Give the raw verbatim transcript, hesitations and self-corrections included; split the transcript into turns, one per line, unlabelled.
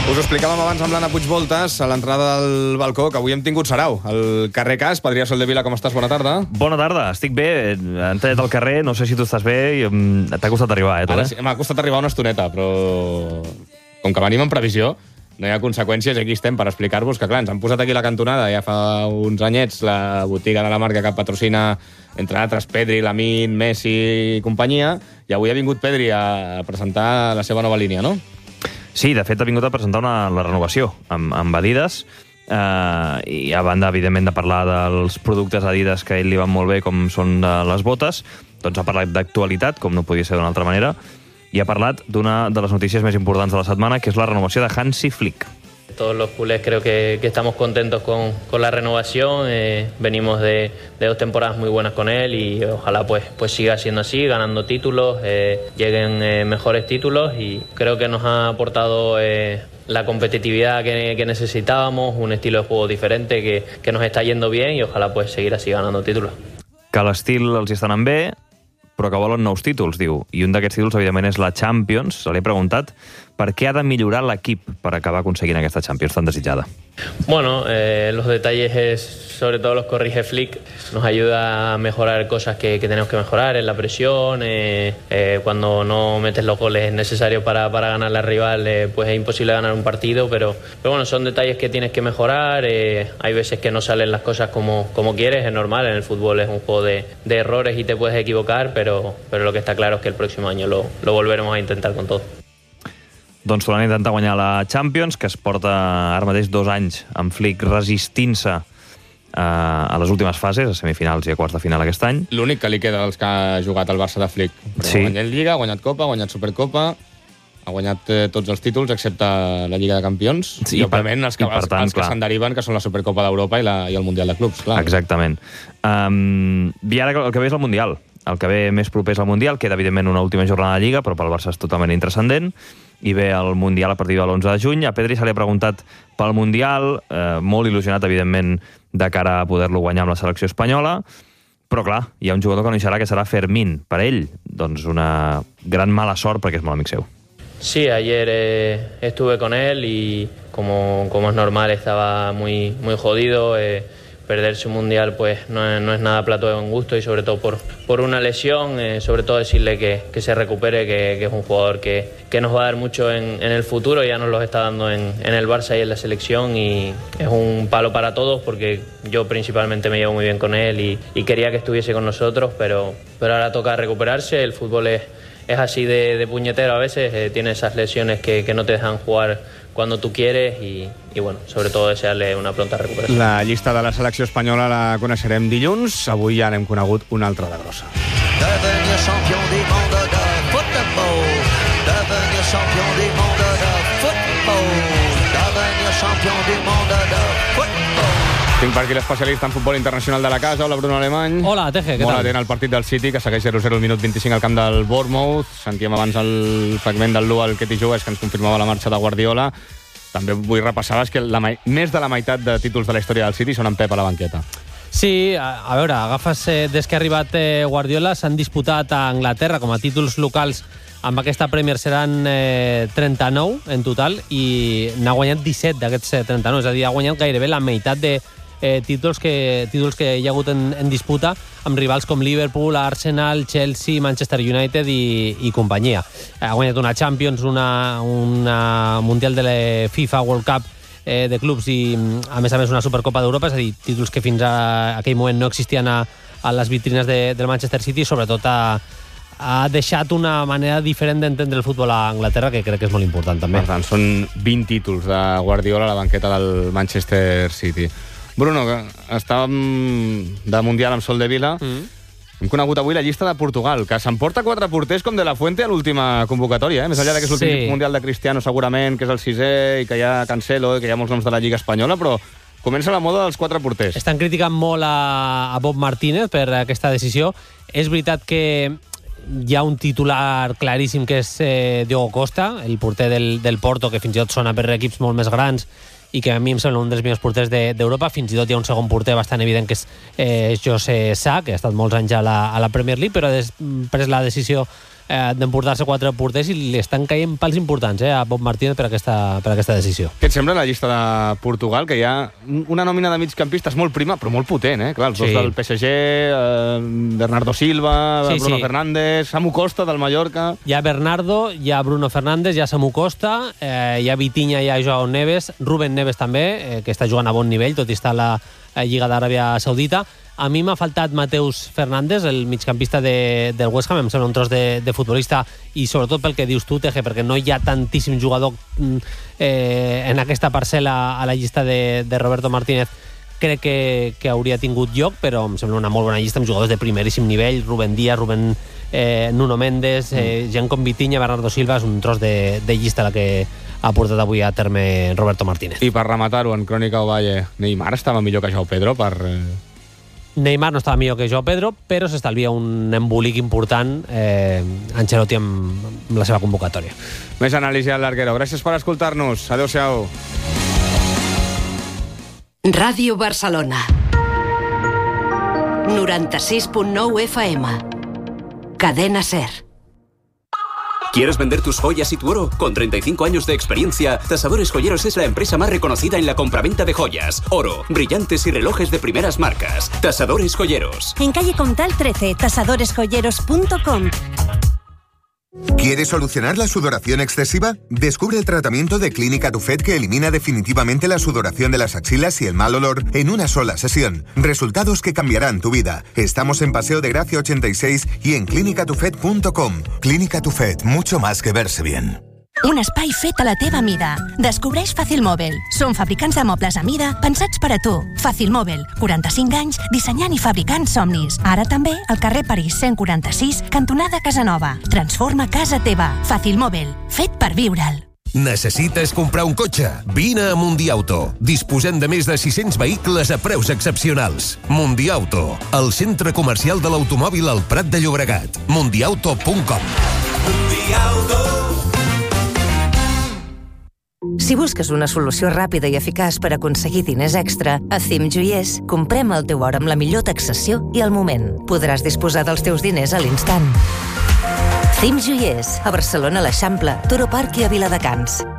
Us ho explicàvem abans amb l'Anna Puigvoltes a l'entrada del balcó, que avui hem tingut sarau. El carrer Cas, Adrià Soldevila, com estàs? Bona tarda.
Bona tarda, estic bé. Hem tallat al carrer, no sé si tu estàs bé, i t'ha costat arribar, eh, tu,
Ara
eh?
sí, m'ha costat arribar una estoneta, però com que venim en previsió, no hi ha conseqüències, aquí estem per explicar-vos que, clar, ens han posat aquí la cantonada ja fa uns anyets, la botiga de la marca que patrocina, entre altres, Pedri, Lamin, Messi i companyia, i avui ha vingut Pedri a presentar la seva nova línia, no?
Sí, de fet ha vingut a presentar una, la renovació amb, amb Adidas, eh, i a banda, evidentment, de parlar dels productes Adidas que a ell li van molt bé, com són les botes, doncs ha parlat d'actualitat, com no podia ser d'una altra manera, i ha parlat d'una de les notícies més importants de la setmana, que és la renovació de Hansi Flick.
Todos los culés creo que, que estamos contentos con, con la renovación. Eh, venimos de, de dos temporadas muy buenas con él y ojalá pues, pues siga siendo así, ganando títulos, eh, lleguen eh, mejores títulos, y creo que nos ha aportado eh, la competitividad que, que necesitábamos, un estilo de juego diferente que, que nos está yendo bien, y ojalá pues seguir así ganando títulos.
Que l'estil els hi està anant bé, però que volen nous títols, diu. I un d'aquests títols, evidentment, és la Champions. Se l'he preguntat per què ha de millorar l'equip per acabar aconseguint aquesta Champions tan desitjada.
Bueno, eh, los detalles es, sobre todo los corrige Flick, nos ayuda a mejorar cosas que, que tenemos que mejorar, en la presión, eh, eh, cuando no metes los goles necesarios para, para ganarle al rival, eh, pues es imposible ganar un partido, pero, pero bueno, son detalles que tienes que mejorar, eh, hay veces que no salen las cosas como, como quieres, es normal, en el fútbol es un juego de, de errores y te puedes equivocar, pero, pero lo que está claro es que el próximo año lo, lo volveremos a intentar con todo.
Doncs tornant a intentar guanyar la Champions, que es porta ara mateix dos anys amb Flick resistint-se eh, a les últimes fases, a semifinals i a quarts de final aquest any.
L'únic que li queda dels que ha jugat el Barça de Flick. Però
Sí.
ha guanyat Lliga, ha guanyat Copa, ha guanyat Supercopa, ha guanyat eh, tots els títols, excepte la Lliga de Campions,
Sí,
i, òbviament, els que,
i per
els,
tant,
els que
clar.
se'n deriven, que són la Supercopa d'Europa i, la, i el Mundial de Clubs. Clar.
Exactament. Um, I ara el que ve és el Mundial. El que ve més proper és el Mundial, queda evidentment una última jornada de Lliga, però pel Barça és totalment intrascendent, i ve el Mundial a partir de l'onze de juny. A Pedri se li ha preguntat pel Mundial, eh, molt il·lusionat, evidentment, de cara a poder-lo guanyar amb la selecció espanyola, però clar, hi ha un jugador que no hi serà, que serà Fermín. Per ell, doncs una gran mala sort, perquè és molt amic seu.
Sí, ayer eh, estuve con él y como, como es normal estaba muy, muy jodido. Eh, perderse un mundial pues no es, no es nada plato de buen gusto, y sobre todo por, por una lesión, eh, sobre todo decirle que, que se recupere, que, que es un jugador que, que nos va a dar mucho en, en el futuro, ya nos lo está dando en, en el Barça y en la selección, y es un palo para todos porque yo principalmente me llevo muy bien con él y, y quería que estuviese con nosotros, pero, pero ahora toca recuperarse. El fútbol es, es así de, de puñetero a veces, eh, tiene esas lesiones que, que no te dejan jugar cuando tú quieres, y, y bueno, sobre todo desearle una pronta recuperació.
La llista de la selecció espanyola la coneixerem dilluns. Avui ja n'hem conegut una altra de grossa.
Devenir champion du monde de football. Devenir champion du monde de football. Devenir champion du monde de football.
Tinc per aquí l'especialista en futbol internacional de la casa, hola Bruno Alemany.
Hola, Teje, què
Molt
tal?
atent al partit del City, que segueix zero zero al minut vint-i-cinc al camp del Bournemouth. Sentíem abans el fragment del Lu al Ketty Joves, que ens confirmava la marxa de Guardiola. També vull repassar que la, més de la meitat de títols de la història del City són en Pep a la banqueta.
Sí, a, a veure, agafes eh, des que ha arribat eh, Guardiola, s'han disputat a Anglaterra com a títols locals. Amb aquesta Premier seran eh, trenta-nou en total, i n'ha guanyat disset d'aquests trenta-nou, és a dir, ha guanyat gairebé la meitat de eh, títols, que, títols que hi ha hagut en, en disputa amb rivals com Liverpool, Arsenal, Chelsea, Manchester United i, i companyia. Ha guanyat una Champions, una, una Mundial de la FIFA World Cup eh, de clubs i, a més a més, una Supercopa d'Europa, és a dir, títols que fins a aquell moment no existien a, a les vitrines de, del Manchester City, i sobretot ha, ha deixat una manera diferent d'entendre el futbol a Anglaterra, que crec que és molt important també.
Per tant, són vint títols de Guardiola a la banqueta del Manchester City. Bruno, que estàvem de Mundial amb Soldevila, mm. hem conegut avui la llista de Portugal, que s'emporta quatre porters com De La Fuente a l'última convocatòria, eh? Més enllà de que és l'últim
Sí.
Mundial de Cristiano, segurament, que és el sisè, i que hi ha Cancelo, i que hi ha molts noms de la Lliga Espanyola, però comença la moda dels quatre porters.
Estan criticant molt a, a Bob Martínez per aquesta decisió. És veritat que hi ha un titular claríssim, que és eh, Diogo Costa, el porter del, del Porto, que fins i tot sona per equips molt més grans i que a mi em sembla un dels millors porters d'Europa. Fins i tot hi ha un segon porter bastant evident, que és eh, José Sá, que ha estat molts anys a la, a la Premier League, però ha pres la decisió eh, d'emportar-se quatre porters i li estan caient pals importants eh, a Bob Martínez per aquesta, per aquesta decisió.
Què et sembla la llista de Portugal, que hi ha una nòmina de migcampistes molt prima, però molt potent, eh? Clar, els sí. dos del P S G, eh, Bernardo Silva, sí, Bruno sí. Fernández, Samu Costa del Mallorca...
Hi ha Bernardo, hi ha Bruno Fernández, hi ha Samu Costa, eh, hi ha Vitinha, hi ha Joao Neves, Rubén Neves també, eh, que està jugant a bon nivell, tot i estar a la Lliga d'Aràbia Saudita. A mi m'ha faltat Mateus Fernández, el migcampista de, del West Ham, em sembla un tros de, de futbolista, i sobretot pel que dius tu, Teje, perquè no hi ha tantíssim jugador eh, en aquesta parcel·la a la llista de, de Roberto Martínez. Crec que, que hauria tingut lloc, però em sembla una molt bona llista amb jugadors de primeríssim nivell, Rubén Díaz, Rubén eh, Nuno Méndez, eh, gent com Vitinha, Bernardo Silva, és un tros de, de llista la que ha portat avui a terme Roberto Martínez.
I per rematar-ho, en Crònica Ovalle, Neymar estava millor que Joao Pedro per... Eh...
Neymar no estava millor que Joao Pedro, però s'estalvia un embolic important eh, Ancelotti amb, amb la seva convocatòria.
Més anàlisi al Larguero. Gràcies per escoltar-nos. Adéu-siau.
Ràdio Barcelona noranta-sis punt nou F M. Cadena SER.
¿Quieres vender tus joyas y tu oro? Con treinta y cinco años de experiencia, Tasadores Joyeros es la empresa más reconocida en la compraventa de joyas, oro, brillantes y relojes de primeras marcas. Tasadores Joyeros.
En calle Comtal trece, tasadores joyeros punto com.
¿Quieres solucionar la sudoración excesiva? Descubre el tratamiento de Clínica Tufet que elimina definitivamente la sudoración de las axilas y el mal olor en una sola sesión. Resultados que cambiarán tu vida. Estamos en Paseo de Gracia ochenta y seis y en clínica tufet punto com. Clínica Tufet, mucho más que verse bien.
Un espai fet a la teva mida. Descobreix Facilmòbil. Som fabricants de mobles a mida pensats per a tu. Facilmòbil, quaranta-cinc anys, dissenyant i fabricant somnis. Ara també al carrer París cent quaranta-sis, cantonada Casanova. Transforma casa teva. Facilmòbil, fet per viure'l.
Necessites comprar un cotxe? Vine a Mundiauto. Disposem de més de sis-cents vehicles a preus excepcionals. Mundiauto, el centre comercial de l'automòbil al Prat de Llobregat. mundiauto punt com. Mundiauto.
Si busques una solució ràpida i eficaç per aconseguir diners extra, a Cim Joiers comprem el teu or amb la millor taxació i al moment. Podràs disposar dels teus diners a l'instant. Cim Joiers, a Barcelona, a l'Eixample, Toro Park i a Viladecans.